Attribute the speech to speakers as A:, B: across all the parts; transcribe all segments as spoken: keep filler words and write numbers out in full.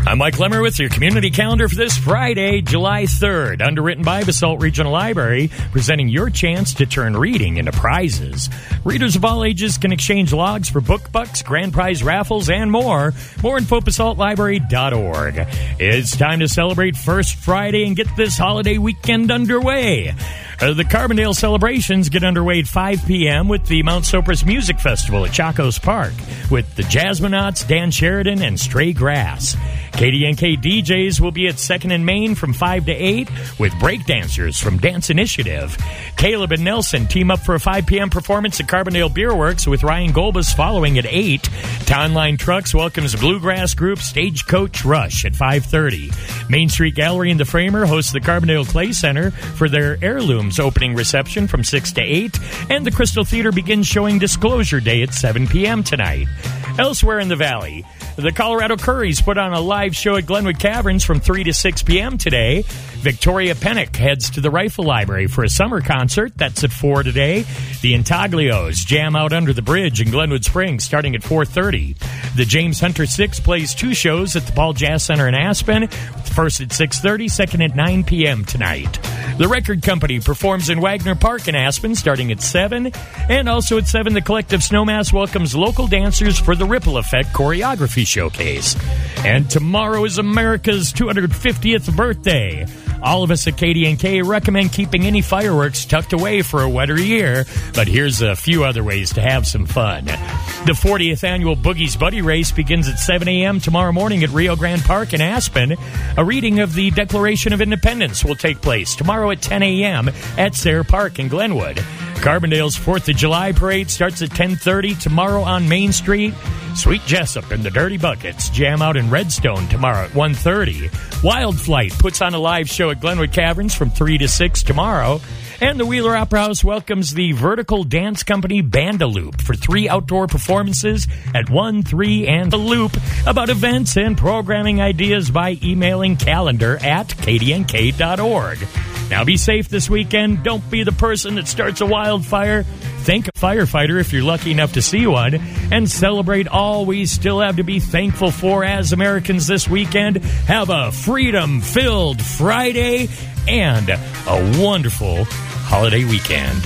A: I'm Mike Lemmer with your community calendar for this Friday, July third. Underwritten by Basalt Regional Library, presenting your chance to turn reading into prizes. Readers of all ages can exchange logs for book bucks, grand prize raffles, and more. More info, basalt library dot org. It's time to celebrate First Friday and get this holiday weekend underway. Uh, the Carbondale celebrations get underway at five p.m. with the Mount Sopris Music Festival at Chacos Park with the Jazzmanauts, Dan Sheridan, and Stray Grass. K D N K D Js will be at second and Main from five to eight with breakdancers from Dance Initiative. Caleb and Nelson team up for a five p.m. performance at Carbondale Beer Works with Ryan Golbus following at eight. Townline Trucks welcomes bluegrass group Stagecoach Rush at five thirty. Main Street Gallery and the Framer host the Carbondale Clay Center for their Heirlooms opening reception from six to eight. And the Crystal Theater begins showing Disclosure Day at seven p.m. tonight. Elsewhere in the Valley, the Colorado Curries put on a live show at Glenwood Caverns from three to six p.m. today. Victoria Pennock heads to the Rifle Library for a summer concert. That's at four today. The Intaglios jam out under the bridge in Glenwood Springs starting at four thirty. The James Hunter Six plays two shows at the Paul Jazz Center in Aspen. First at six thirty, second at nine p.m. tonight. The Record Company performs in Wagner Park in Aspen starting at seven. And also at seven, the Collective Snowmass welcomes local dancers for the Ripple Effect Choreography Showcase. And tomorrow is America's two hundred fiftieth birthday. All of us at K D N K recommend keeping any fireworks tucked away for a wetter year, but here's a few other ways to have some fun. The fortieth annual Boogie's Buddy Race begins at seven a.m. tomorrow morning at Rio Grande Park in Aspen. A reading of the Declaration of Independence will take place tomorrow at ten a.m. at Sayre Park in Glenwood. Carbondale's fourth of July parade starts at ten thirty tomorrow on Main Street. Sweet Jessup and the Dirty Buckets jam out in Redstone tomorrow at one thirty. Wild Flight puts on a live show at Glenwood Caverns from three to six tomorrow. And the Wheeler Opera House welcomes the Vertical Dance Company Bandaloop for three outdoor performances at one, three, and the Loop. About events and programming ideas by emailing calendar at k d n k dot org. Now be safe this weekend. Don't be the person that starts a wildfire. Thank a firefighter if you're lucky enough to see one. And celebrate all we still have to be thankful for as Americans this weekend. Have a freedom-filled Friday and a wonderful holiday weekend.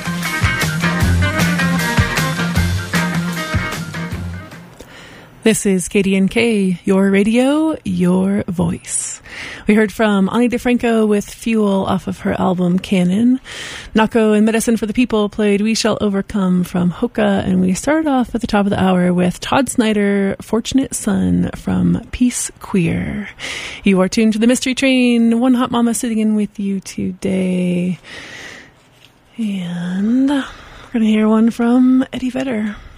B: This is K D N K, your radio, your voice. We heard from Ani DeFranco with Fuel off of her album Canon. Nako and Medicine for the People played We Shall Overcome from Hoka. And we started off at the top of the hour with Todd Snyder, Fortunate Son from Peace Queer. You are tuned to the Mystery Train. One Hot Mama sitting in with you today. And we're going to hear one from Eddie Vedder.